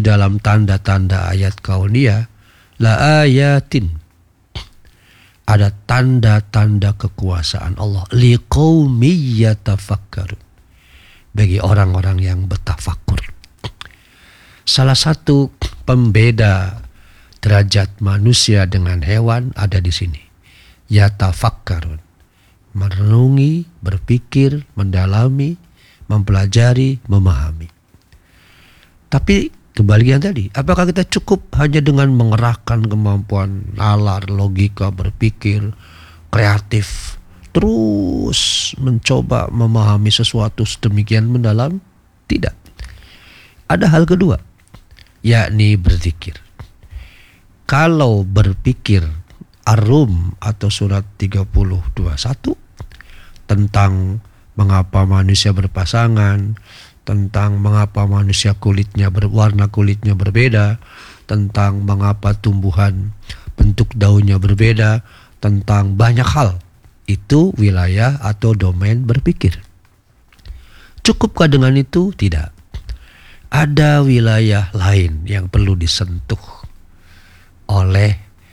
dalam tanda-tanda ayat kauniyah, la ayatin, ada tanda-tanda kekuasaan Allah, liqaumi yatafakkarun, bagi orang-orang yang bertafakur. Salah satu pembeda derajat manusia dengan hewan ada di sini. Yatafakkarun, merenungi, berpikir, mendalami, mempelajari, memahami. Tapi kembali yang tadi, apakah kita cukup hanya dengan mengerahkan kemampuan nalar, logika, berpikir, kreatif, terus mencoba memahami sesuatu sedemikian mendalam? Tidak. Ada hal kedua, yakni berzikir. Kalau berpikir, Ar-Rum atau surat 30:21 tentang mengapa manusia berpasangan, tentang mengapa manusia warna kulitnya berbeda, tentang mengapa tumbuhan bentuk daunnya berbeda, tentang banyak hal. Itu wilayah atau domain berpikir. Cukupkah dengan itu? Tidak. Ada wilayah lain yang perlu disentuh oleh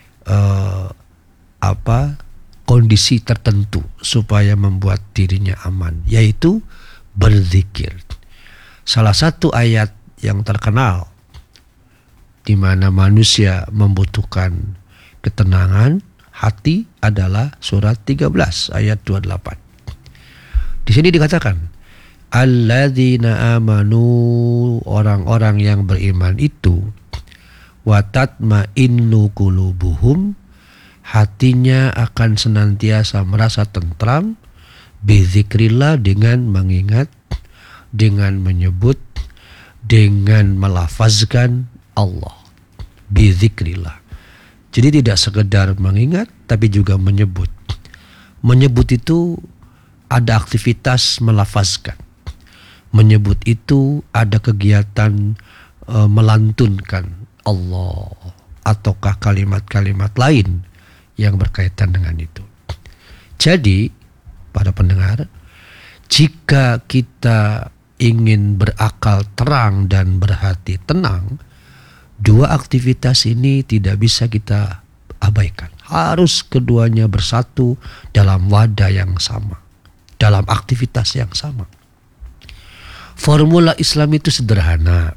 kondisi tertentu supaya membuat dirinya aman, yaitu berzikir. Salah satu ayat yang terkenal di mana manusia membutuhkan ketenangan hati adalah surat 13 ayat 28. Di sini dikatakan, alladzina amanu, orang-orang yang beriman itu, wa tatma'innu qulubuhum, hatinya akan senantiasa merasa tentram, bizikrillah, dengan mengingat, dengan menyebut, dengan melafazkan Allah, bizikrillah. Jadi tidak sekedar mengingat tapi juga menyebut. Menyebut itu ada aktivitas melafazkan. Menyebut itu ada kegiatan melantunkan Allah ataukah kalimat-kalimat lain yang berkaitan dengan itu. Jadi para pendengar, jika kita ingin berakal terang dan berhati tenang, dua aktivitas ini tidak bisa kita abaikan. Harus keduanya bersatu dalam wadah yang sama, dalam aktivitas yang sama. Formula Islam itu sederhana.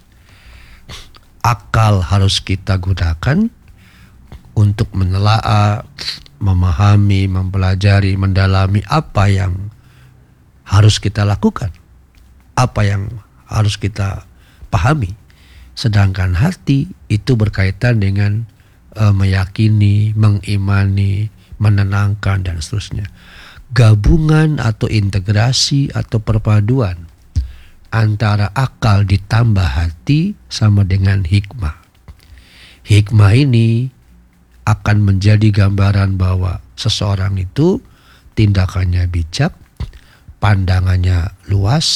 Akal harus kita gunakan untuk menelaah, memahami, mempelajari, mendalami apa yang harus kita lakukan, apa yang harus kita pahami. Sedangkan hati itu berkaitan dengan meyakini, mengimani, menenangkan, dan seterusnya. Gabungan atau integrasi atau perpaduan antara akal ditambah hati sama dengan hikmah. Hikmah ini akan menjadi gambaran bahwa seseorang itu tindakannya bijak, pandangannya luas,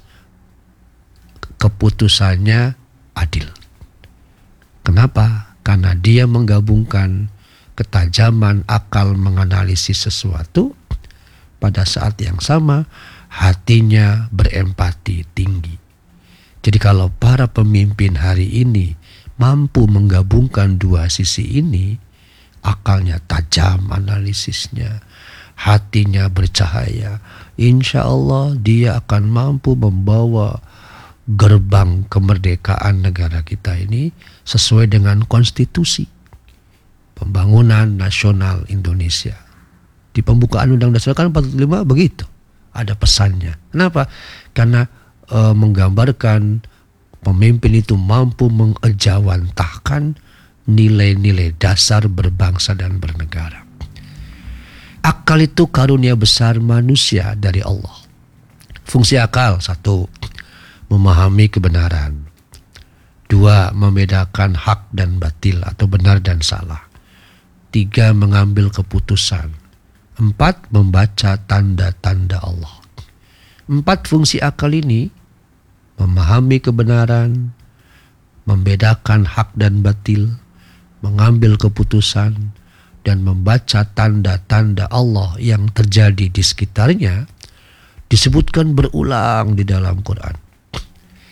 keputusannya adil. Kenapa? Karena dia menggabungkan ketajaman akal menganalisis sesuatu, pada saat yang sama hatinya berempati tinggi. Jadi kalau para pemimpin hari ini mampu menggabungkan dua sisi ini, akalnya tajam analisisnya, hatinya bercahaya, insya Allah dia akan mampu membawa gerbang kemerdekaan negara kita ini sesuai dengan konstitusi pembangunan nasional Indonesia. Di pembukaan Undang-Undang Dasar kan 45 begitu. Ada pesannya. Kenapa? Karena menggambarkan pemimpin itu mampu mengejawantahkan nilai-nilai dasar berbangsa dan bernegara. Akal itu karunia besar manusia dari Allah. Fungsi akal: 1, memahami kebenaran. 2, membedakan hak dan batil atau benar dan salah. 3, mengambil keputusan. 4, membaca tanda-tanda Allah. 4 fungsi akal ini, memahami kebenaran, membedakan hak dan batil, mengambil keputusan, dan membaca tanda-tanda Allah yang terjadi di sekitarnya, disebutkan berulang di dalam Quran.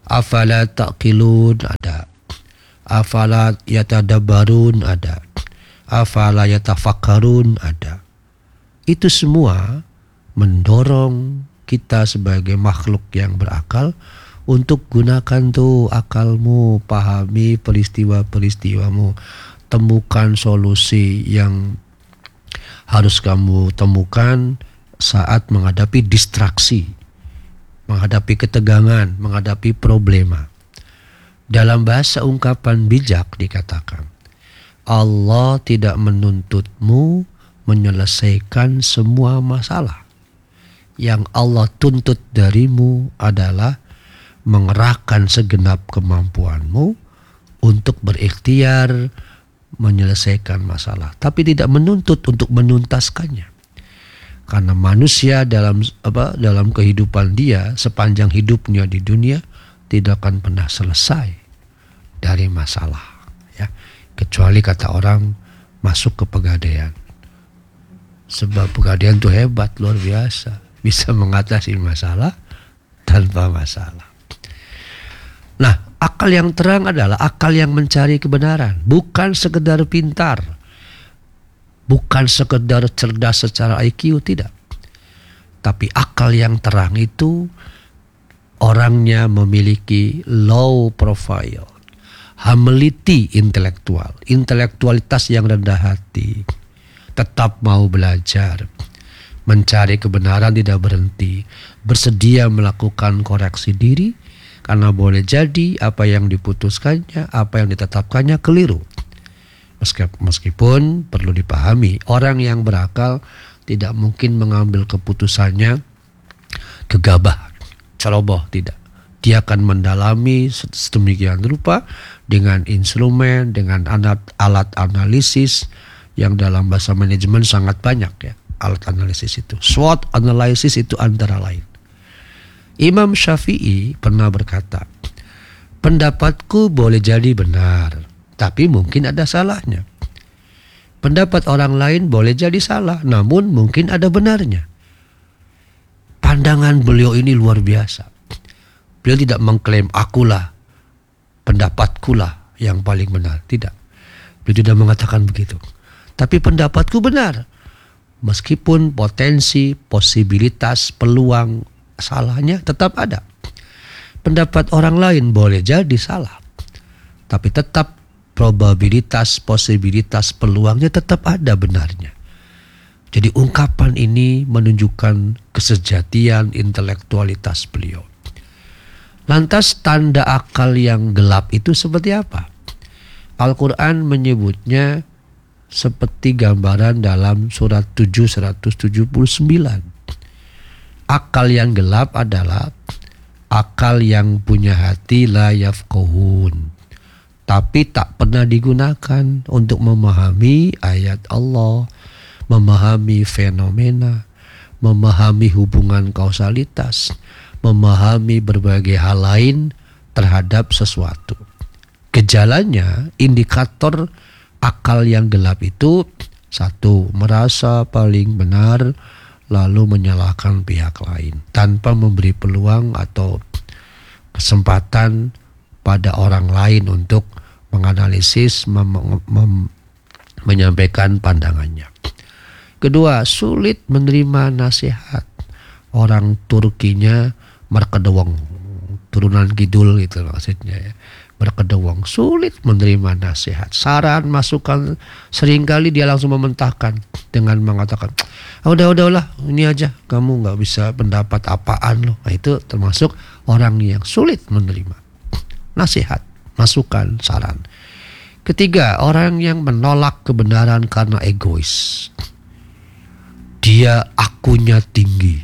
Afala taqilun ada. Afala yatadabbarun ada. Afala yatafakkarun ada. Itu semua mendorong kita sebagai makhluk yang berakal untuk gunakan tuh akalmu, pahami peristiwa-peristiwamu, temukan solusi yang harus kamu temukan saat menghadapi distraksi, menghadapi ketegangan, menghadapi problema. Dalam bahasa ungkapan bijak dikatakan, Allah tidak menuntutmu menyelesaikan semua masalah. Yang Allah tuntut darimu adalah mengerahkan segenap kemampuanmu untuk berikhtiar menyelesaikan masalah, tapi tidak menuntut untuk menuntaskannya. Karena manusia dalam kehidupan dia sepanjang hidupnya di dunia tidak akan pernah selesai dari masalah, ya. Kecuali kata orang masuk ke pegadaian. Sebab pegadaian itu hebat, luar biasa, bisa mengatasi masalah tanpa masalah. Nah, akal yang terang adalah akal yang mencari kebenaran, bukan sekedar pintar, bukan sekedar cerdas secara IQ, tidak. Tapi akal yang terang itu orangnya memiliki low profile, humility intelektual, intelektualitas yang rendah hati, tetap mau belajar, mencari kebenaran tidak berhenti, bersedia melakukan koreksi diri, karena boleh jadi apa yang diputuskannya, apa yang ditetapkannya keliru. Meskipun perlu dipahami, orang yang berakal tidak mungkin mengambil keputusannya gegabah, ceroboh, tidak. Dia akan mendalami sedemikian rupa dengan instrumen, dengan alat analisis yang dalam bahasa manajemen sangat banyak, ya. Alat analisis itu, SWOT analysis itu antara lain. Imam Syafi'i pernah berkata, pendapatku boleh jadi benar, tapi mungkin ada salahnya. Pendapat orang lain boleh jadi salah, namun mungkin ada benarnya. Pandangan beliau ini luar biasa. Beliau tidak mengklaim akulah, pendapatkulah yang paling benar. Tidak. Beliau tidak mengatakan begitu. Tapi pendapatku benar. Meskipun potensi, posibilitas, peluang salahnya tetap ada. Pendapat orang lain boleh jadi salah, tapi tetap probabilitas, posibilitas, peluangnya tetap ada benarnya. Jadi ungkapan ini menunjukkan kesejatian intelektualitas beliau. Lantas tanda akal yang gelap itu seperti apa? Al-Quran menyebutnya seperti gambaran dalam surat 7 179. Akal yang gelap adalah akal yang punya hati la yafqahun, tapi tak pernah digunakan untuk memahami ayat Allah, memahami fenomena, memahami hubungan kausalitas, memahami berbagai hal lain terhadap sesuatu. Gejalanya, indikator akal yang gelap itu, satu, merasa paling benar, lalu menyalahkan pihak lain tanpa memberi peluang atau kesempatan pada orang lain untuk menganalisis, menyampaikan pandangannya. Kedua, sulit menerima nasihat. Orang Turkinya Merkedewong, turunan kidul itu maksudnya, ya. Berkedewong, sulit menerima nasihat, saran, masukan. Seringkali dia langsung mementahkan dengan mengatakan, udahlah, ini aja, kamu nggak bisa pendapat apaan loh. Nah, itu termasuk orang yang sulit menerima nasihat, masukan, saran. Ketiga, orang yang menolak kebenaran karena egois. Dia akunya tinggi,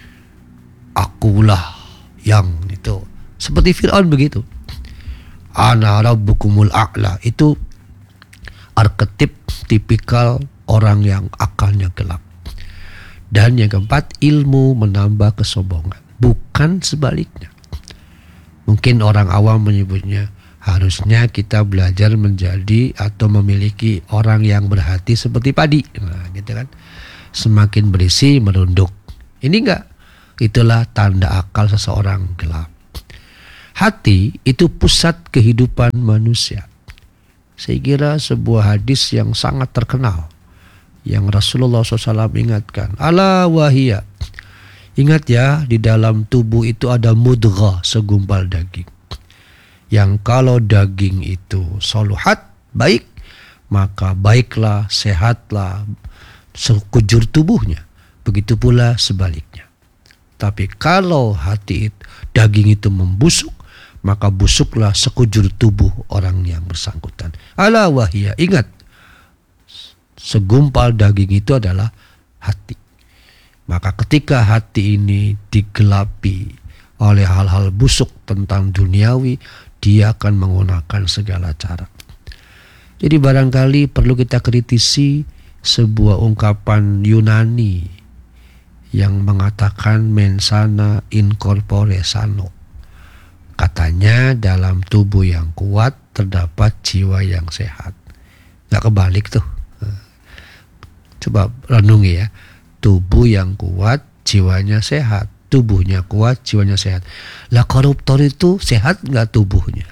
akulah yang itu, seperti Fir'aun begitu. Ana rabbukumul a'la, itu arketip tipikal orang yang akalnya gelap. Dan yang keempat, ilmu menambah kesombongan, bukan sebaliknya. Mungkin orang awam menyebutnya, harusnya kita belajar menjadi atau memiliki orang yang berhati seperti padi. Nah, gitu kan. Semakin berisi merunduk. Ini enggak. Itulah tanda akal seseorang gelap. Hati itu pusat kehidupan manusia. Saya kira sebuah hadis yang sangat terkenal yang Rasulullah SAW ingatkan. Ala wahiyya. Ingat ya, di dalam tubuh itu ada mudghah, segumpal daging. Yang kalau daging itu soluhat, baik, maka baiklah, sehatlah sekujur tubuhnya. Begitu pula sebaliknya. Tapi kalau daging itu membusuk, maka busuklah sekujur tubuh orang yang bersangkutan. Ala wahiyya, ingat, segumpal daging itu adalah hati. Maka ketika hati ini digelapi oleh hal-hal busuk tentang duniawi, dia akan menggunakan segala cara. Jadi barangkali perlu kita kritisi sebuah ungkapan Yunani yang mengatakan mensana in corpore sano. Katanya dalam tubuh yang kuat terdapat jiwa yang sehat. Gak kebalik tuh. Coba renungi ya. Tubuh yang kuat, jiwanya sehat. Tubuhnya kuat, jiwanya sehat. Lah koruptor itu sehat nggak tubuhnya?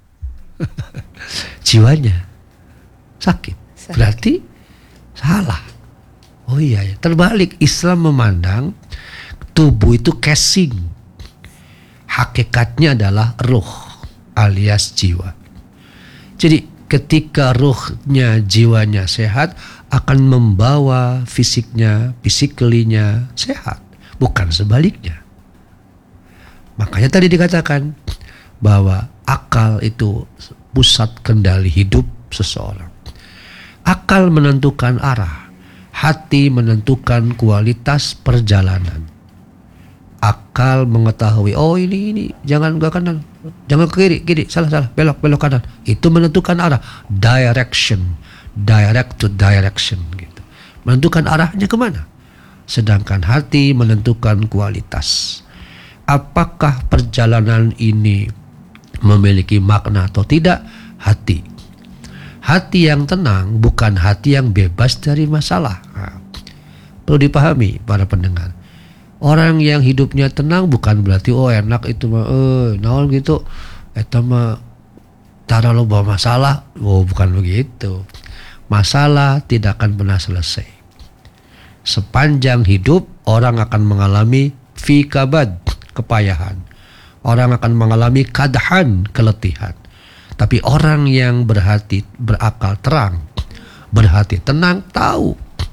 Jiwanya sakit. Berarti salah. Oh iya ya. Terbalik, Islam memandang tubuh itu casing. Hakikatnya adalah ruh alias jiwa. Jadi ketika ruhnya, jiwanya sehat, akan membawa fisiklinya sehat, bukan sebaliknya. Makanya tadi dikatakan bahwa akal itu pusat kendali hidup seseorang. Akal menentukan arah, hati menentukan kualitas perjalanan. Akal mengetahui, oh ini jangan ke kanan, jangan ke kiri, salah, belok kanan. Itu menentukan arah, direction, direct to direction gitu. Menentukan arahnya kemana. Sedangkan hati menentukan kualitas. Apakah perjalanan ini memiliki makna atau tidak? Hati. Hati yang tenang bukan hati yang bebas dari masalah. Nah, perlu dipahami para pendengar. Orang yang hidupnya tenang bukan berarti enak itu mah naon gitu. Eta mah tara lo bawa masalah. Oh, bukan begitu. Masalah tidak akan pernah selesai. Sepanjang hidup orang akan mengalami fikabad, kepayahan. Orang akan mengalami kadhan, keletihan. Tapi orang yang berakal terang, berhati tenang, tahu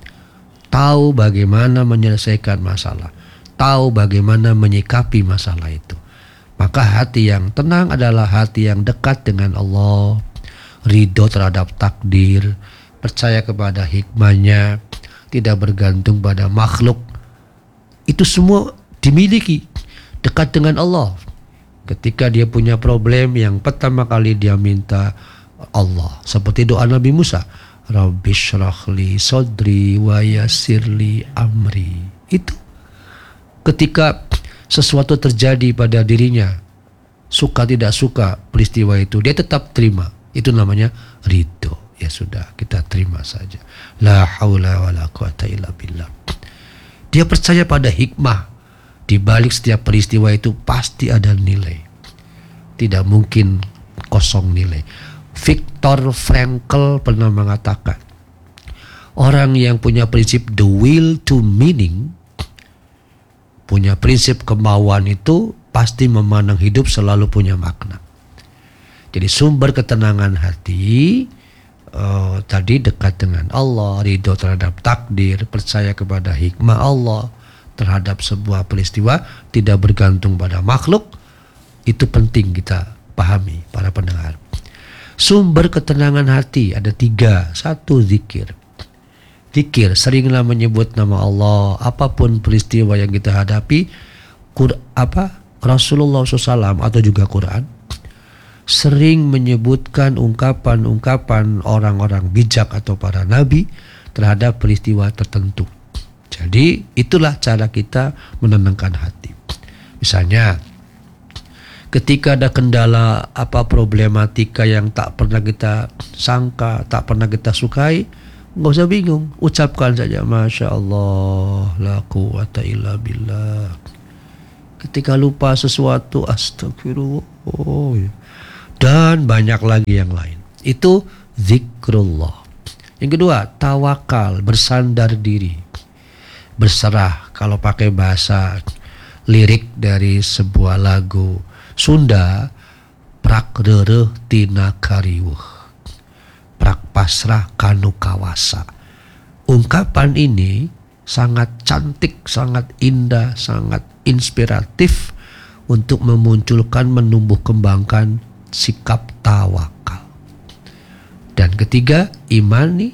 bagaimana menyelesaikan masalah, tahu bagaimana menyikapi masalah itu. Maka hati yang tenang adalah hati yang dekat dengan Allah, ridho terhadap takdir, percaya kepada hikmahnya, tidak bergantung pada makhluk. Itu semua dimiliki, dekat dengan Allah. Ketika dia punya problem, yang pertama kali dia minta Allah, seperti doa Nabi Musa, Rabbi syrahli sodri wa yassirli amri. Itu ketika sesuatu terjadi pada dirinya, suka tidak suka peristiwa itu, dia tetap terima. Itu namanya ridho. Ya sudah, kita terima saja. La haula wa la quwata illa billah. Dia percaya pada hikmah. Di balik setiap peristiwa itu pasti ada nilai. Tidak mungkin kosong nilai. Viktor Frankl pernah mengatakan, orang yang punya prinsip the will to meaning, punya prinsip kemauan itu, pasti memandang hidup selalu punya makna. Jadi sumber ketenangan hati tadi dekat dengan Allah, ridho terhadap takdir, percaya kepada hikmah Allah terhadap sebuah peristiwa, tidak bergantung pada makhluk. Itu penting kita pahami para pendengar. Sumber ketenangan hati ada 3. 1, zikir. Zikir, seringlah menyebut nama Allah apapun peristiwa yang kita hadapi. Rasulullah SAW atau juga Quran sering menyebutkan ungkapan-ungkapan orang-orang bijak atau para nabi terhadap peristiwa tertentu. Jadi itulah cara kita menenangkan hati. Misalnya ketika ada kendala problematika yang tak pernah kita sangka, tak pernah kita sukai, nggak usah bingung, ucapkan saja Masya Allah, la quwata illa billah. Ketika lupa sesuatu, astagfirullah, Oh, ya. Dan banyak lagi yang lain. Itu zikrullah. Yang kedua, tawakal, bersandar diri, berserah. Kalau pakai bahasa lirik dari sebuah lagu Sunda, prak rereh tina kariwuh, prak pasrah kanu kawasa. Ungkapan ini sangat cantik, sangat indah, sangat inspiratif untuk memunculkan, menumbuh kembangkan sikap tawakal. Dan ketiga, imani,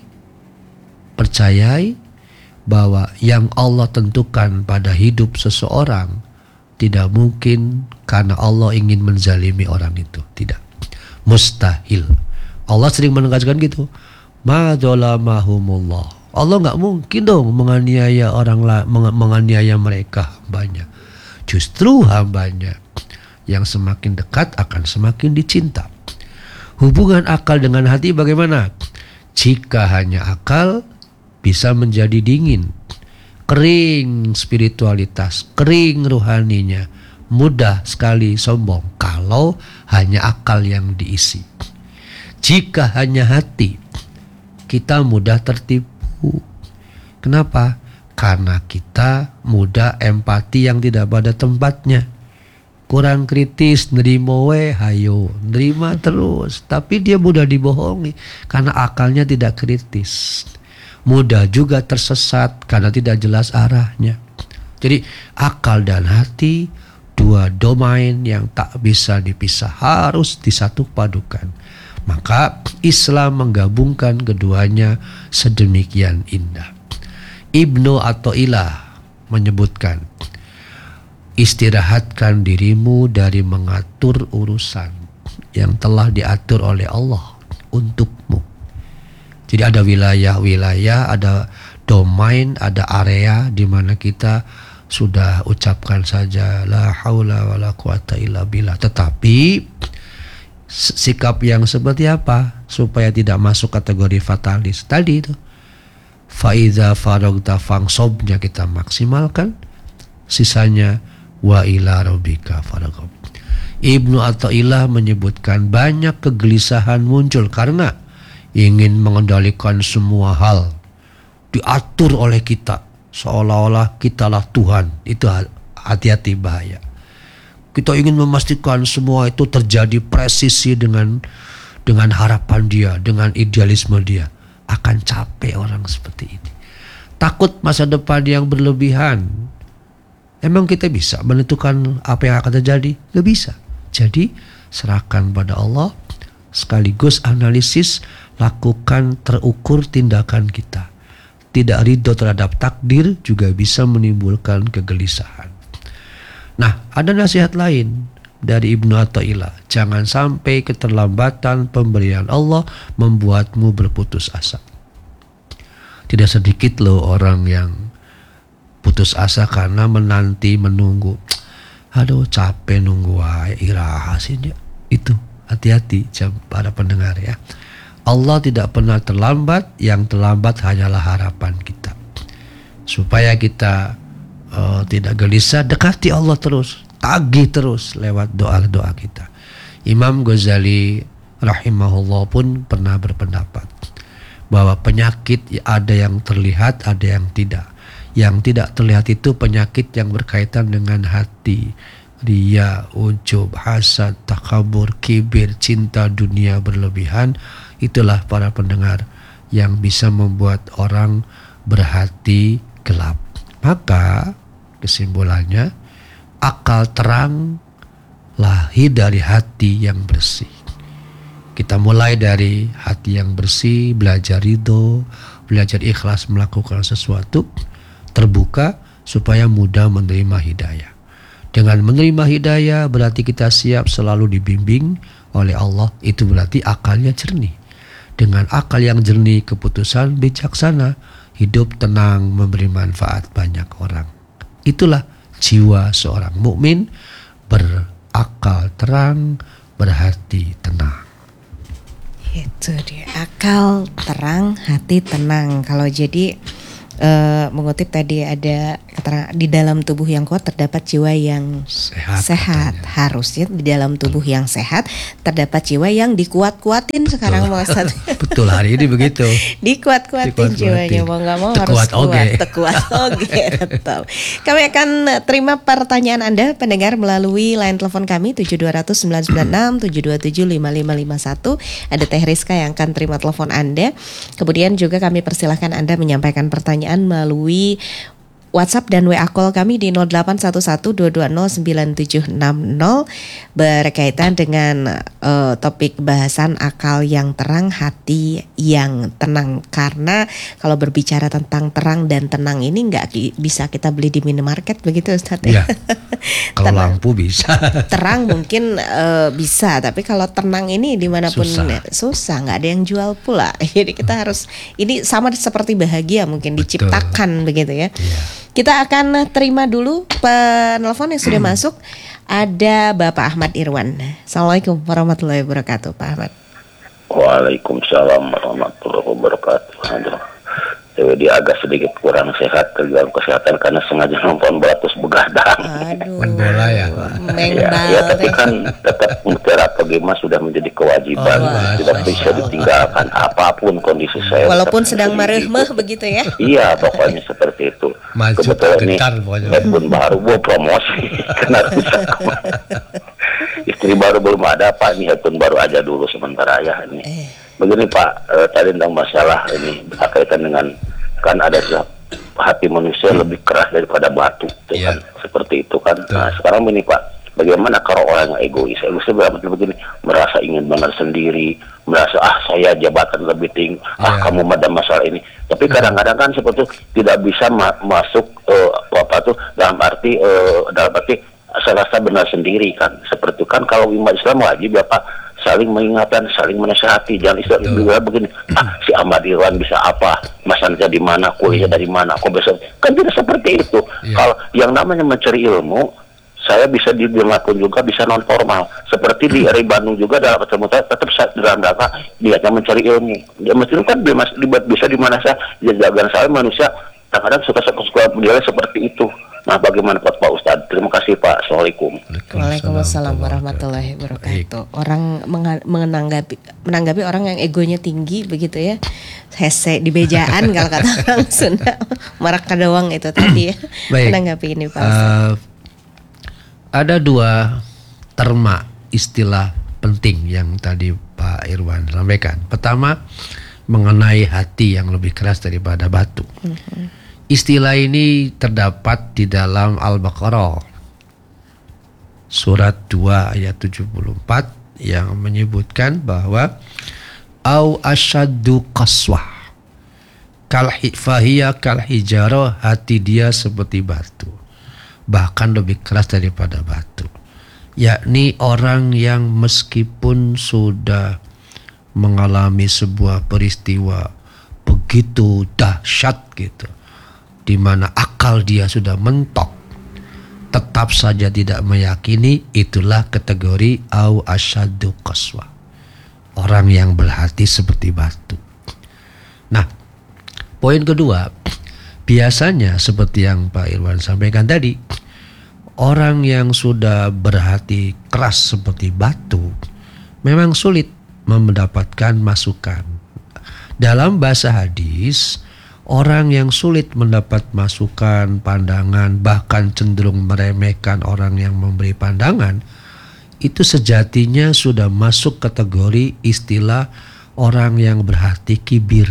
percayai bahwa yang Allah tentukan pada hidup seseorang tidak mungkin karena Allah ingin menzalimi orang itu. Tidak. Mustahil. Allah sering menegaskan gitu. Ma dzalamahumullah. Allah nggak mungkin dong menganiaya menganiaya mereka hambanya. Justru hambanya yang semakin dekat akan semakin dicinta. Hubungan akal dengan hati bagaimana? Jika hanya akal bisa menjadi dingin, kering spiritualitas, kering rohaninya, mudah sekali sombong kalau hanya akal yang diisi. Jika hanya hati, kita mudah tertipu. Kenapa? Karena kita mudah empati yang tidak pada tempatnya. Kurang kritis, nerimo hayo, nerima terus. Tapi dia mudah dibohongi karena akalnya tidak kritis. Mudah juga tersesat karena tidak jelas arahnya. Jadi akal dan hati, dua domain yang tak bisa dipisah, harus disatu padukan. Maka Islam menggabungkan keduanya sedemikian indah. Ibnu Athaillah menyebutkan, istirahatkan dirimu dari mengatur urusan yang telah diatur oleh Allah untukmu. Jadi ada wilayah-wilayah, ada domain, ada area di mana kita sudah ucapkan saja la haula wala quwata illa billah. Tetapi sikap yang seperti apa supaya tidak masuk kategori fatalis tadi itu? Faiza faragta fangsobnya kita maksimalkan, sisanya wa ila rabbika farghab. Ibnu Athaillah menyebutkan banyak kegelisahan muncul karena ingin mengendalikan semua hal diatur oleh kita seolah-olah kitalah Tuhan. Itu hati-hati, bahaya. Kita ingin memastikan semua itu terjadi presisi dengan harapan dia, dengan idealisme dia. Akan capek orang seperti ini. Takut masa depan yang berlebihan. Emang kita bisa menentukan apa yang akan terjadi? Gak bisa. Jadi serahkan pada Allah, sekaligus analisis, lakukan terukur tindakan kita. Tidak ridho terhadap takdir juga bisa menimbulkan kegelisahan. Nah, ada nasihat lain dari Ibnu Athaillah. Jangan sampai keterlambatan pemberian Allah membuatmu berputus asa. Tidak sedikit loh orang yang putus asa karena menunggu. Aduh, capek nunggu iraha hasilnya. Itu hati-hati para pendengar ya. Allah tidak pernah terlambat, yang terlambat hanyalah harapan kita. Supaya kita tidak gelisah, dekati Allah terus, tagih terus lewat doa-doa kita. Imam Ghazali rahimahullah pun pernah berpendapat bahwa penyakit ada yang terlihat, ada yang tidak. Yang tidak terlihat itu penyakit yang berkaitan dengan hati. Riya, ujub, hasad, takabur, kibir, cinta dunia berlebihan. Itulah para pendengar yang bisa membuat orang berhati gelap. Maka kesimpulannya, akal terang lahir dari hati yang bersih. Kita mulai dari hati yang bersih, belajar ridho, belajar ikhlas melakukan sesuatu, terbuka supaya mudah menerima hidayah. Dengan menerima hidayah berarti kita siap selalu dibimbing oleh Allah. Itu berarti akalnya jernih. Dengan akal yang jernih, keputusan bijaksana, hidup tenang, memberi manfaat banyak orang. Itulah jiwa seorang mukmin, berakal terang, berhati tenang. Itu dia, akal terang, hati tenang. Kalau jadi mengutip tadi ada di dalam tubuh yang kuat terdapat jiwa yang sehat. katanya. Harusnya di dalam tubuh yang sehat terdapat jiwa yang dikuat-kuatin sekarang Pak Ustadz. Betul, hari ini begitu. Dikuat-kuatin Dikuat-kuatin. jiwanya, mau nggak mau harus Tekuat oge. Tekuat oge. Betul. Kami akan terima pertanyaan Anda pendengar melalui line telepon kami 7200 996 727 5551. Ada Teh Rizka yang akan terima telepon Anda. Kemudian juga kami persilahkan Anda menyampaikan pertanyaan melalui WhatsApp dan WA call kami di 0811-220-9760 berkaitan dengan topik bahasan akal yang terang, hati yang tenang. Karena kalau berbicara tentang terang dan tenang ini nggak bisa kita beli di minimarket begitu Ustaz ya. Iya. Kalau lampu bisa. Terang mungkin bisa, tapi kalau tenang ini dimanapun susah, nggak ada yang jual pula. Jadi kita harus, ini sama seperti bahagia mungkin diciptakan begitu ya. Iya. Kita akan terima dulu penelpon yang sudah masuk. Ada Bapak Ahmad Irwan. Assalamualaikum warahmatullahi wabarakatuh, Pak Ahmad. Waalaikumsalam warahmatullahi wabarakatuh. Aduh, dia agak sedikit kurang sehat dalam kesehatan karena sengaja nonton bola terus begadang. Aduh. Main bola ya, Pak. Ya, tapi kan tetap terapi mah sudah menjadi kewajiban. Tidak bisa ditinggalkan apapun kondisi saya. Walaupun sedang mareh-meh begitu ya. Iya, pokoknya seperti itu. Maju Kebetulan ini gentar pokoknya. headphone baru gue promosi karena rusak. Istri baru belum ada, Pak. Ini headphone baru aja dulu sementara ya ini. Begini Pak, tadi tentang masalah ini berkaitan dengan kan ada hati manusia lebih keras daripada batu, kan? Seperti itu kan. Nah sekarang ini Pak, bagaimana kalau orang yang egois berarti begini, merasa ingin benar sendiri, merasa saya jabatan lebih tinggi, kamu ada masalah ini. Tapi kadang-kadang kan seperti itu tidak bisa masuk dalam arti saya rasa benar sendiri kan. Seperti itu kan kalau umat Islam wajib ya Pak, saling mengingatkan, saling menasihati. Jangan istilah juga begini, si Ahmad Irwan bisa apa, masanya di mana, kuliah dari mana, kok bisa, kan tidak seperti itu. Kalau yang namanya mencari ilmu, saya bisa dilakukan juga bisa non formal. Seperti di Bandung juga dalam pertemuan tetap dalam rangka niatnya mencari ilmu. Dia mesti kan bisa di mana saya, jagaan saya manusia kadang-kadang suka menilai seperti itu. Nah, bagaimana Pak Ustadz? Terima kasih Pak. Assalamualaikum. Waalaikumsalam warahmatullahi wabarakatuh. Orang menanggapi orang yang egonya tinggi begitu ya. Hese di bejaan kalau kata orang Sunda. Marak kadawang itu tadi ya. Menanggapi ini Pak Ustadz. Ada dua terma istilah penting yang tadi Pak Irwan sampaikan. Pertama, mengenai hati yang lebih keras daripada batu. Istilah ini terdapat di dalam Al-Baqarah surat 2 ayat 74 yang menyebutkan bahwa au asyaddu qaswah fahiya kal hijarah, hati dia seperti batu, bahkan lebih keras daripada batu. Yakni orang yang meskipun sudah mengalami sebuah peristiwa begitu dahsyat gitu, di mana akal dia sudah mentok, tetap saja tidak meyakini, itulah kategori au asyaddu qaswa, orang yang berhati seperti batu. Nah, poin kedua, biasanya seperti yang Pak Irwan sampaikan tadi, orang yang sudah berhati keras seperti batu memang sulit mendapatkan masukan. Dalam bahasa hadis, orang yang sulit mendapat masukan, pandangan, bahkan cenderung meremehkan orang yang memberi pandangan, itu sejatinya sudah masuk kategori istilah orang yang berhati kibir.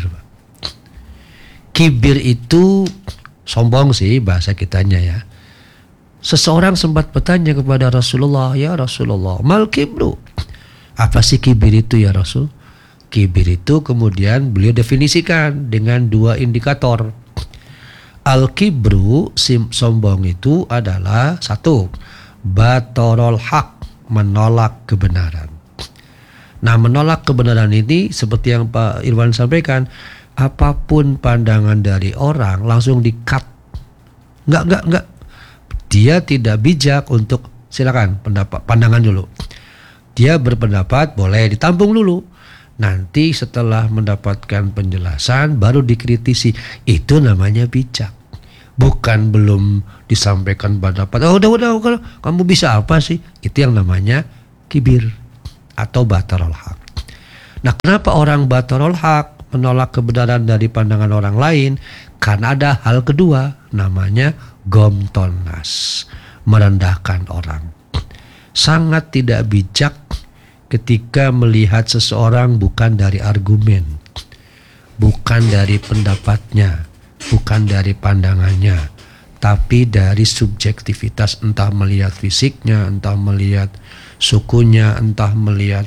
Kibir itu sombong sih bahasa kitanya ya. Seseorang sempat bertanya kepada Rasulullah, ya Rasulullah, mal kibru? Apa sih kibir itu ya Rasul? Kibir itu kemudian beliau definisikan dengan dua indikator. Al-kibru, sombong itu adalah satu, batorol hak, menolak kebenaran. Nah, menolak kebenaran ini seperti yang Pak Irwan sampaikan, apapun pandangan dari orang langsung di-cut. Enggak. Dia tidak bijak untuk silakan pandangan dulu. Dia berpendapat boleh ditampung dulu. Nanti setelah mendapatkan penjelasan baru dikritisi. Itu namanya bijak. Bukan belum disampaikan pendapat. Udah, kamu bisa apa sih? Itu yang namanya kibir atau batarul haq. Nah, kenapa orang batarul haq menolak kebenaran dari pandangan orang lain? Karena ada hal kedua, namanya gomtonas, merendahkan orang. Sangat tidak bijak ketika melihat seseorang bukan dari argumen, bukan dari pendapatnya, bukan dari pandangannya, tapi dari subjektivitas, entah melihat fisiknya, entah melihat sukunya, entah melihat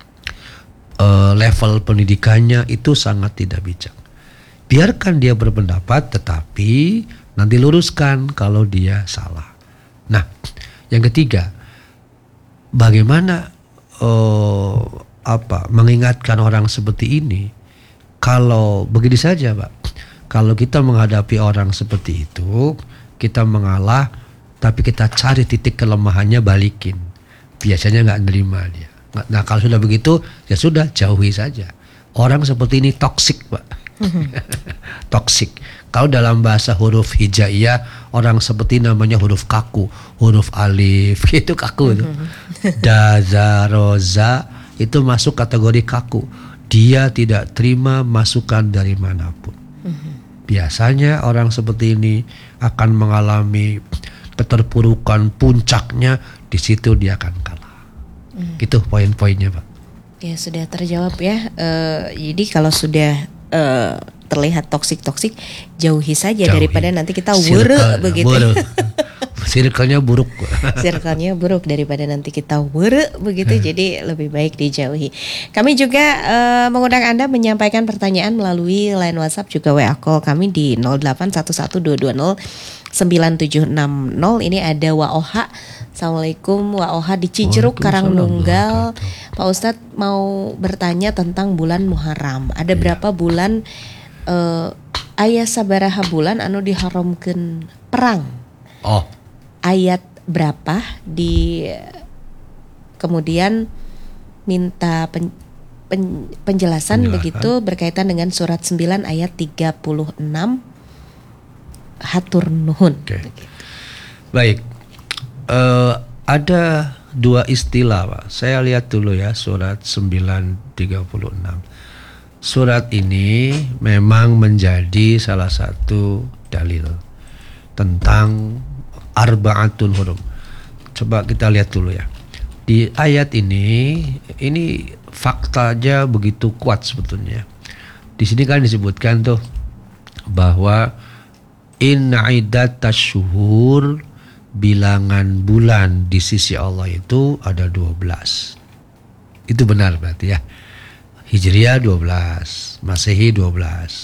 level pendidikannya. Itu sangat tidak bijak. Biarkan dia berpendapat, tetapi nanti luruskan kalau dia salah. Nah, yang ketiga, bagaimana mengingatkan orang seperti ini? Kalau begini saja, Pak, kalau kita menghadapi orang seperti itu, kita mengalah, tapi kita cari titik kelemahannya, balikin. Biasanya nggak nerima dia. Nah, kalau sudah begitu, ya sudah, jauhi saja. Orang seperti ini toksik, Pak. Toksik. Kalau dalam bahasa huruf hijaiyah, orang seperti namanya huruf kaku, huruf alif, gitu kaku itu. Daza, roza itu masuk kategori kaku. Dia tidak terima masukan dari manapun. Biasanya orang seperti ini akan mengalami keterpurukan, puncaknya di situ dia akan kalah. Itu poin-poinnya, Pak. Ya, sudah terjawab ya. Jadi kalau sudah terlihat toksik, jauhi saja, daripada nanti kita were begitu. Circle-nya buruk. Circle-nya buruk daripada nanti kita were begitu. Jadi lebih baik dijauhi. Kami juga mengundang Anda menyampaikan pertanyaan melalui line WhatsApp juga WA call kami di 08112209760. Ini ada Waoha. Assalamualaikum, Waoha di Cijeruk, Karangnunggal. Pak Ustadz mau bertanya tentang bulan Muharram. Ada berapa bulan aya sabaraha bulan anu diharamkeun perang? Oh. Ayat berapa kemudian minta penjelasan begitu berkaitan dengan surat 9 ayat 36. Hatur nuhun. Okay. Baik. Ada dua istilah, Pak. Saya lihat dulu ya, surat 9:36. Surat ini memang menjadi salah satu dalil tentang arba'atun hurum. Coba kita lihat dulu ya. Di ayat ini faktanya begitu kuat sebetulnya. Di sini kan disebutkan tuh bahwa inna iddatasyuhur, bilangan bulan di sisi Allah itu ada 12. Itu benar berarti ya. Hijriah 12, Masehi 12.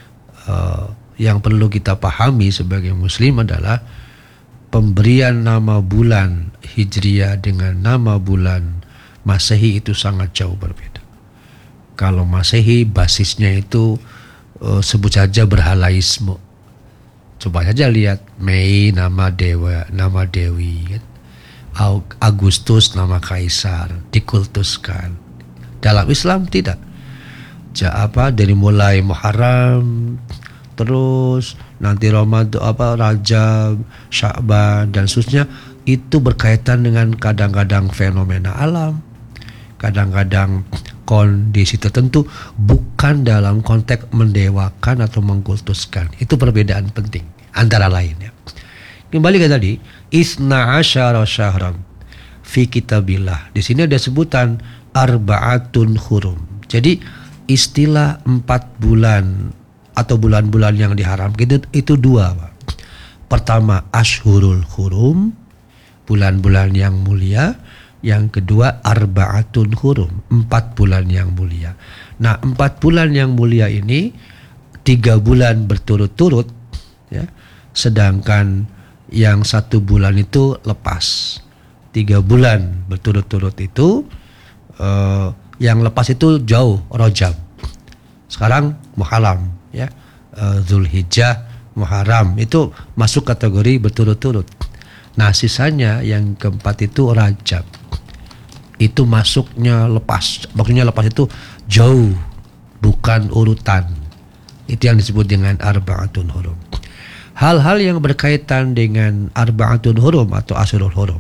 Yang perlu kita pahami sebagai muslim adalah pemberian nama bulan Hijriah dengan nama bulan Masehi itu sangat jauh berbeda. Kalau Masehi basisnya itu sebut saja berhalaisme. Coba saja lihat Mei nama dewa, nama dewi kan? Agustus nama kaisar, dikultuskan. Dalam Islam tidak. Dari mulai Muharram, terus nanti Ramadan, Rajab, Sya'ban dan seterusnya, itu berkaitan dengan kadang-kadang fenomena alam, kadang-kadang kondisi tertentu, bukan dalam konteks mendewakan atau mengkultuskan. Itu perbedaan penting antara lainnya. Kembali ke tadi, isna asyara syahran fi kitabillah. Di sini ada sebutan arba'atun hurum. Jadi istilah 4 bulan atau bulan-bulan yang diharamkan itu 2, Pak. Pertama ashurul hurum, bulan-bulan yang mulia. Yang kedua arba'atun hurum, 4 bulan yang mulia. Nah, 4 bulan yang mulia ini 3 bulan berturut-turut ya. Sedangkan yang 1 bulan itu lepas. 3 bulan berturut-turut itu yang lepas itu jauh, Rajab. Sekarang Muharram ya. Zulhijjah, Muharram itu masuk kategori berturut-turut. Nah, sisanya yang keempat itu Rajab. Itu masuknya lepas. Maksudnya lepas itu jauh, bukan urutan. Itu yang disebut dengan arba'atun hurum. hal-hal yang berkaitan dengan arba'atul hurum atau asyurul hurum.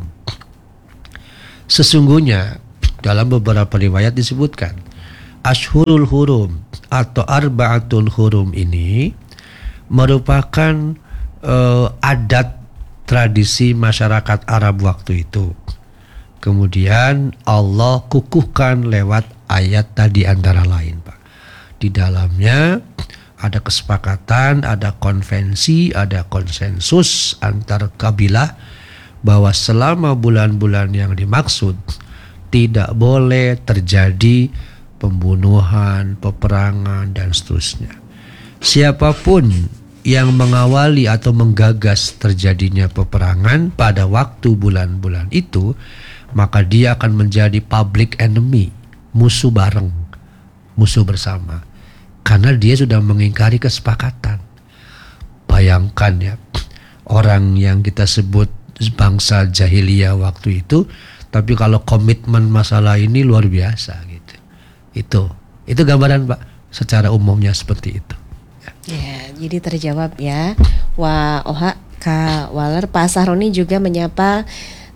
Sesungguhnya dalam beberapa riwayat disebutkan Ashhurul Hurum atau Arba'atul Hurum ini merupakan adat tradisi masyarakat Arab waktu itu. Kemudian Allah kukuhkan lewat ayat tadi antara lain, Pak. Di dalamnya ada kesepakatan, ada konvensi, ada konsensus antar kabilah bahwa selama bulan-bulan yang dimaksud tidak boleh terjadi pembunuhan, peperangan, dan seterusnya. Siapapun yang mengawali atau menggagas terjadinya peperangan pada waktu bulan-bulan itu, maka dia akan menjadi public enemy, musuh bareng, musuh bersama. Karena dia sudah mengingkari kesepakatan. Bayangkan ya, orang yang kita sebut bangsa jahiliyah waktu itu, tapi kalau komitmen masalah ini luar biasa gitu. Itu gambaran Pak, secara umumnya seperti itu. Ya, jadi terjawab ya. Wah, Oha, Kak Waler, Pak Sahroni juga menyapa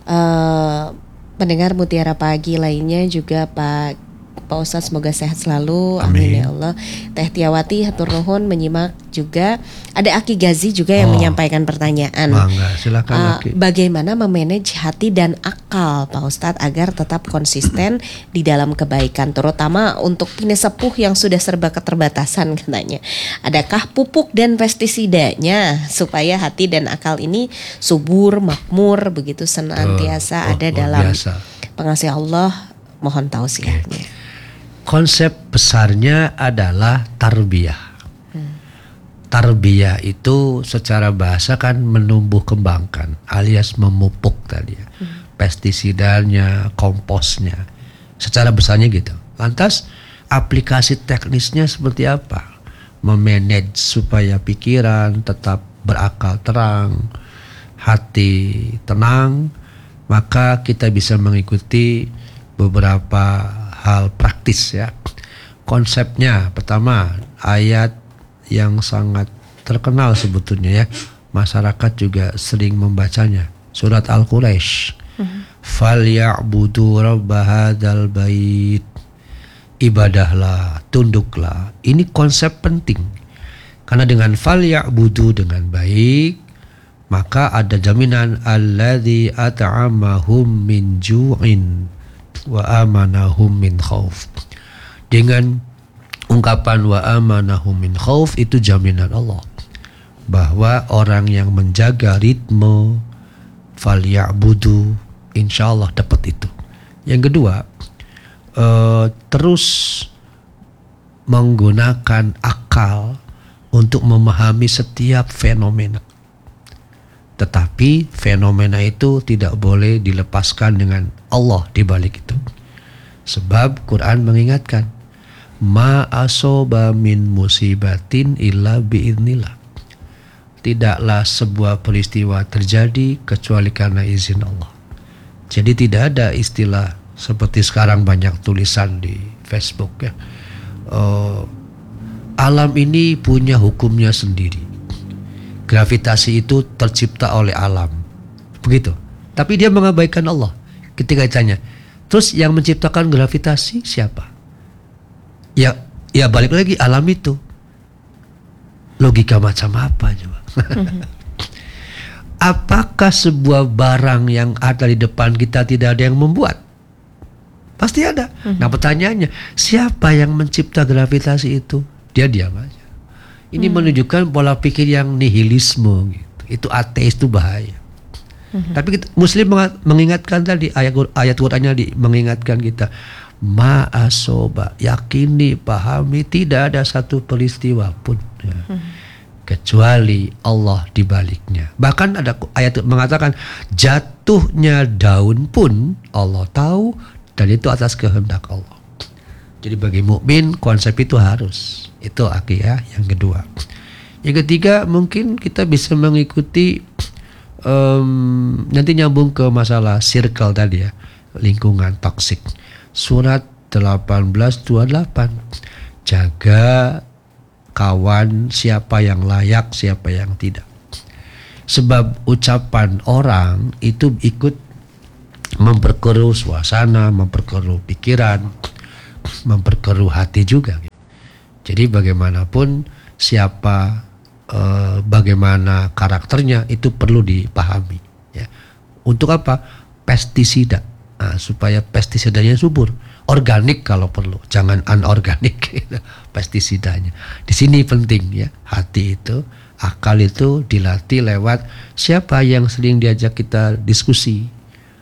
pendengar Mutiara Pagi lainnya juga Pak Ustadz, semoga sehat selalu. Amin ya Allah. Teh Tiawati hatur nuhun menyimak juga. Ada Aki Gazi juga yang menyampaikan pertanyaan. Mangga, silakan Aki. Bagaimana memanage hati dan akal Pak Ustadz agar tetap konsisten di dalam kebaikan, terutama untuk ini sepuh yang sudah serba keterbatasan katanya. Adakah pupuk dan pestisidanya supaya hati dan akal ini subur, makmur, begitu senantiasa ada dalam pengasih Allah? Mohon tausiahnya. Konsep besarnya adalah tarbiyah. Tarbiyah itu secara bahasa kan menumbuh kembangkan alias memupuk tadi ya. Pestisidanya, komposnya. Secara besarnya gitu. Lantas aplikasi teknisnya seperti apa? Memanage supaya pikiran tetap berakal terang, hati tenang, maka kita bisa mengikuti beberapa hal praktis ya. Konsepnya pertama, ayat yang sangat terkenal sebetulnya ya, masyarakat juga sering membacanya, surat Al-Quraisy. Falyabudu rabb hadzal bait, ibadahlah, tunduklah. Ini konsep penting karena dengan falyabudu, dengan baik, maka ada jaminan alladzi at'amahum min ju'in wa amanahum min khauf. Dengan ungkapan wa amanahum min khauf itu jaminan Allah bahwa orang yang menjaga ritme falyabudu insyaallah dapat itu. Yang kedua, terus menggunakan akal untuk memahami setiap fenomena. Tetapi fenomena itu tidak boleh dilepaskan dengan Allah di balik itu. Sebab Quran mengingatkan, ma asoba min musibatin illa biidznillah. Tidaklah sebuah peristiwa terjadi kecuali karena izin Allah. Jadi tidak ada istilah seperti sekarang banyak tulisan di Facebook ya. Alam ini punya hukumnya sendiri. Gravitasi itu tercipta oleh alam, begitu. Tapi dia mengabaikan Allah. Ketika ditanya, terus yang menciptakan gravitasi siapa? Ya balik lagi alam itu. Logika macam apa coba? Apakah sebuah barang yang ada di depan kita tidak ada yang membuat? Pasti ada. Nah pertanyaannya, siapa yang mencipta gravitasi itu? Dia diam aja. Ini menunjukkan pola pikir yang nihilisme gitu. Itu ateis, itu bahaya. Tapi Muslim mengingatkan tadi, ayat Qur'annya mengingatkan kita, ma'asoba, yakini, pahami, tidak ada satu peristiwa pun ya, kecuali Allah di baliknya. Bahkan ada ayat mengatakan jatuhnya daun pun Allah tahu, dan itu atas kehendak Allah. Jadi bagi mukmin konsep itu harus. Itu Aki ya, yang kedua. Yang ketiga mungkin kita bisa mengikuti nanti nyambung ke masalah circle tadi ya, lingkungan toksik. Surat 18:28. Jaga kawan, siapa yang layak, siapa yang tidak. Sebab ucapan orang itu ikut memperkeruh suasana, memperkeruh pikiran, memperkeruh hati juga. Jadi bagaimanapun siapa, bagaimana karakternya itu perlu dipahami. Ya. Untuk apa? Pestisida, supaya pestisidanya subur, organik kalau perlu, jangan anorganik. Pestisidanya. Di sini penting ya, hati itu, akal itu dilatih lewat siapa yang sering diajak kita diskusi.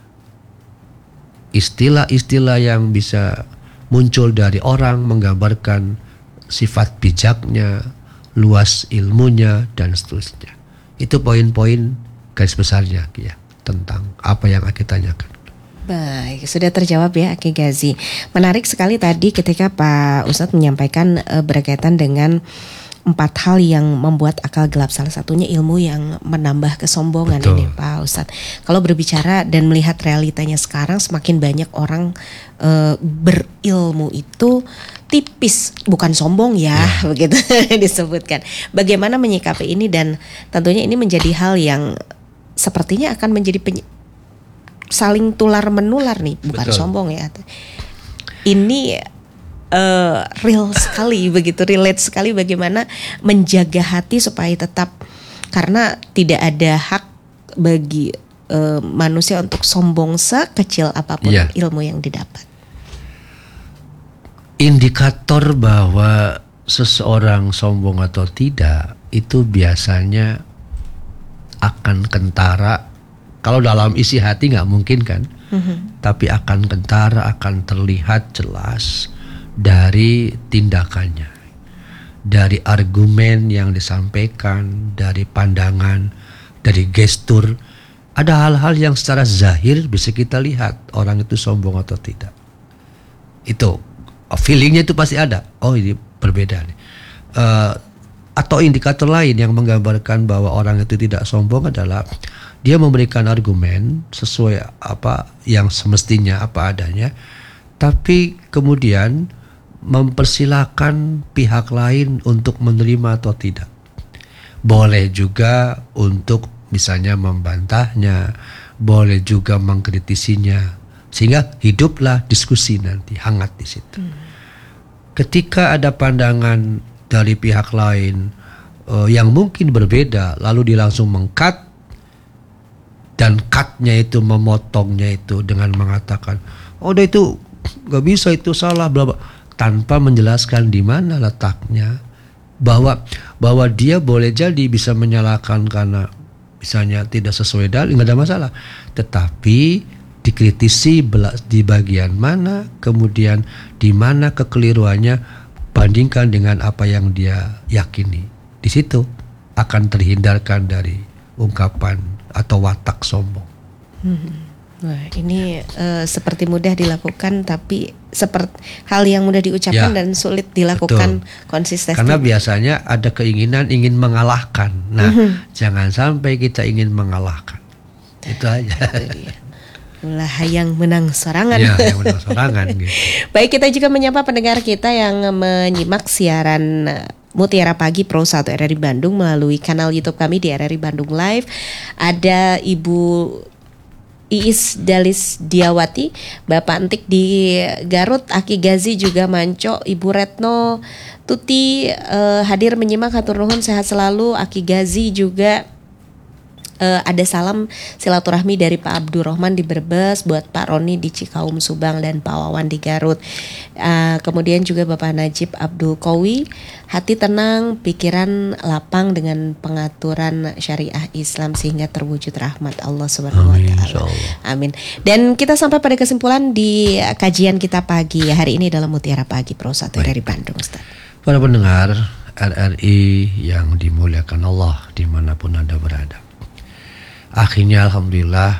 Istilah-istilah yang bisa muncul dari orang menggambarkan sifat bijaknya, luas ilmunya, dan seterusnya. Itu poin-poin garis besarnya ya, tentang apa yang kita tanyakan. Baik, sudah terjawab ya Aki Gazi. Menarik sekali tadi ketika Pak Ustadz menyampaikan berkaitan dengan 4 hal yang membuat akal gelap. Salah satunya ilmu yang menambah kesombongan. Betul. Ini Pak Ustadz. Kalau berbicara dan melihat realitanya sekarang, semakin banyak orang berilmu itu tipis, bukan sombong ya, begitu disebutkan. Bagaimana menyikapi ini, dan tentunya ini menjadi hal yang sepertinya akan menjadi saling tular menular nih, bukan Betul. sombong ya. Ini real sekali, begitu relate sekali bagaimana menjaga hati supaya tetap, karena tidak ada hak bagi manusia untuk sombong sekecil apapun ilmu yang didapat. Indikator bahwa seseorang sombong atau tidak itu biasanya akan kentara. Kalau dalam isi hati nggak mungkin kan, tapi akan kentara, akan terlihat jelas dari tindakannya, dari argumen yang disampaikan, dari pandangan, dari gestur. Ada hal-hal yang secara zahir bisa kita lihat orang itu sombong atau tidak. Itu feelingnya itu pasti ada. Oh, ini berbeda nih. Atau indikator lain yang menggambarkan bahwa orang itu tidak sombong adalah dia memberikan argumen sesuai apa yang semestinya, apa adanya, tapi kemudian mempersilahkan pihak lain untuk menerima atau tidak. Boleh juga untuk misalnya membantahnya, boleh juga mengkritisinya, sehingga hiduplah diskusi nanti hangat di situ. Ketika ada pandangan dari pihak lain yang mungkin berbeda, lalu dia langsung meng-cut, dan cut-nya itu memotongnya itu dengan mengatakan, oh udah itu gak bisa, itu salah, bla bla, tanpa menjelaskan di mana letaknya, bahwa dia boleh jadi bisa menyalahkan karena misalnya tidak sesuai dalil, nggak ada masalah, tetapi dikritisi di bagian mana, kemudian di mana kekeliruannya, bandingkan dengan apa yang dia yakini. Di situ akan terhindarkan dari ungkapan atau watak sombong. Wah, ini seperti mudah dilakukan, tapi seperti hal yang mudah diucapkan dan sulit dilakukan konsisten. Karena biasanya ada keinginan ingin mengalahkan. Nah, jangan sampai kita ingin mengalahkan. Itu aja. Ulah yang menang sorangan. Ya, yang menang sorangan gitu. Baik, kita juga menyapa pendengar kita yang menyimak siaran Mutiara Pagi Pro 1 RRI Bandung melalui kanal YouTube kami di RRI Bandung Live. Ada Ibu Iis Dalis Diawati, Bapak Entik di Garut, Aki Gazi juga Manco, Ibu Retno Tuti hadir menyimak, hatur nuhun, sehat selalu. Aki Gazi juga ada salam silaturahmi dari Pak Abdurrahman di Brebes, buat Pak Roni di Cikaum Subang, dan Pak Wawan di Garut. Kemudian juga Bapak Najib Abdul Kowi, hati tenang, pikiran lapang dengan pengaturan syariah Islam sehingga terwujud rahmat Allah Subhanahu wa taala. Amin. Dan kita sampai pada kesimpulan di kajian kita pagi hari ini dalam Mutiara Pagi Pro 1 dari Bandung, Ustaz. Para pendengar RRI yang dimuliakan Allah dimanapun Anda berada. Akhirnya alhamdulillah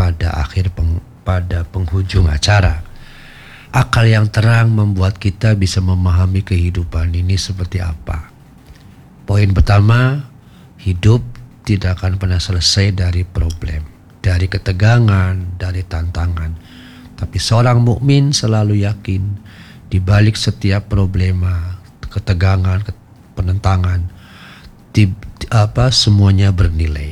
pada penghujung acara, akal yang terang membuat kita bisa memahami kehidupan ini seperti apa. Poin pertama, hidup tidak akan pernah selesai dari problem, dari ketegangan, dari tantangan. Tapi seorang mukmin selalu yakin di balik setiap problema, ketegangan, penentangan, semuanya bernilai.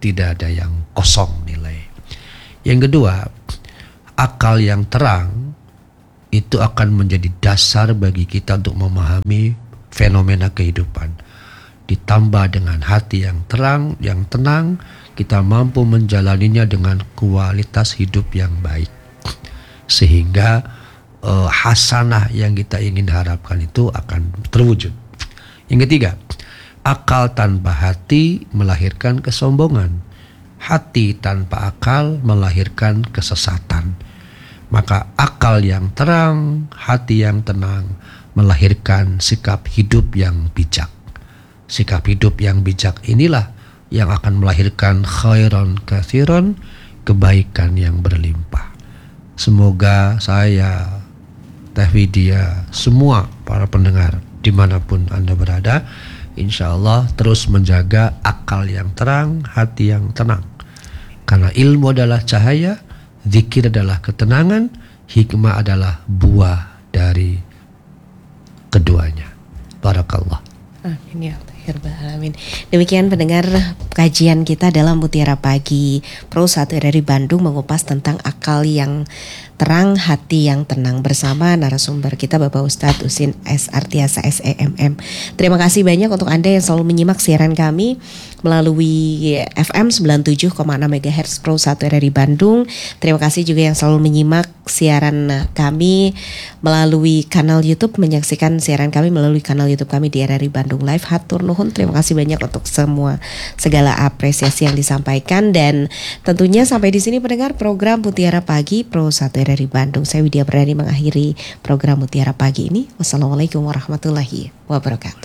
tidak ada yang kosong nilai. Yang kedua, akal yang terang itu akan menjadi dasar bagi kita untuk memahami fenomena kehidupan. Ditambah dengan hati yang terang, yang tenang, kita mampu menjalaninya dengan kualitas hidup yang baik. Sehingga hasanah yang kita ingin harapkan itu akan terwujud. Yang ketiga, akal tanpa hati melahirkan kesombongan. Hati tanpa akal melahirkan kesesatan. Maka akal yang terang, hati yang tenang melahirkan sikap hidup yang bijak. Sikap hidup yang bijak inilah yang akan melahirkan khairan katsiran, kebaikan yang berlimpah. Semoga saya, Teh Widya, semua para pendengar dimanapun Anda berada, insya Allah terus menjaga akal yang terang, hati yang tenang. Karena ilmu adalah cahaya, zikir adalah ketenangan, hikmah adalah buah dari keduanya. Barakallah. Amin ya Rabbal alamin. Demikian pendengar kajian kita dalam Mutiara Pagi Pro 1 dari Bandung, mengupas tentang akal yang terang, hati yang tenang, bersama narasumber kita Bapak Ustadz Husin S. Artiasa SEMM. Terima kasih banyak untuk Anda yang selalu menyimak siaran kami melalui FM 97,6 MHz Pro 1 dari Bandung. Terima kasih juga yang selalu menyimak siaran kami melalui kanal YouTube, menyaksikan siaran kami melalui kanal YouTube kami di RRI Bandung Live. Hatur nuhun, terima kasih banyak untuk segala apresiasi yang disampaikan, dan tentunya sampai di sini pendengar program Mutiara Pagi Pro 1 dari Bandung. Saya Widya Berani mengakhiri program Mutiara Pagi ini. Wassalamualaikum warahmatullahi wabarakatuh.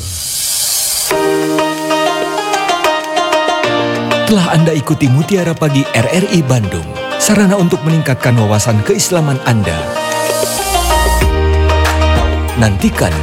Telah Anda ikuti Mutiara Pagi RRI Bandung, sarana untuk meningkatkan wawasan keislaman Anda. Nantikan